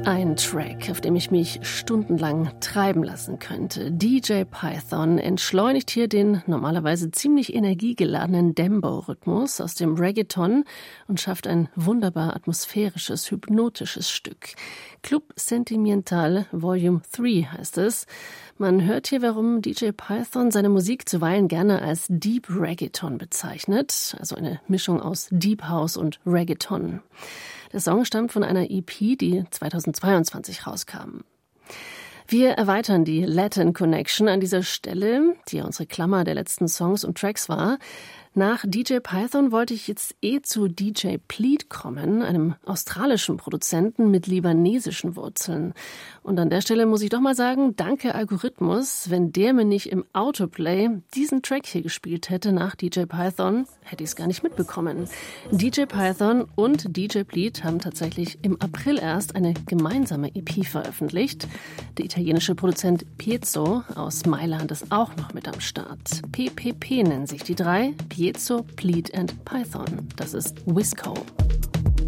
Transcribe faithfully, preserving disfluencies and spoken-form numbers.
Ein Track, auf dem ich mich stundenlang treiben lassen könnte. D J Python entschleunigt hier den normalerweise ziemlich energiegeladenen Dembow-Rhythmus aus dem Reggaeton und schafft ein wunderbar atmosphärisches, hypnotisches Stück. Club Sentimental Volume drei heißt es. Man hört hier, warum D J Python seine Musik zuweilen gerne als Deep Reggaeton bezeichnet, also eine Mischung aus Deep House und Reggaeton. Der Song stammt von einer E P, die zweitausendzweiundzwanzig rauskam. Wir erweitern die Latin Connection an dieser Stelle, die ja unsere Klammer der letzten Songs und Tracks war. Nach D J Python wollte ich jetzt eh zu D J Pleat kommen, einem australischen Produzenten mit libanesischen Wurzeln. Und an der Stelle muss ich doch mal sagen, danke Algorithmus, wenn der mir nicht im Autoplay diesen Track hier gespielt hätte nach D J Python, hätte ich es gar nicht mitbekommen. D J Python und D J Pleat haben tatsächlich im April erst eine gemeinsame E P veröffentlicht. Der italienische Produzent Piezo aus Mailand ist auch noch mit am Start. P P P nennen sich die drei, Piezo, Pleat and Python. Das ist Wisco.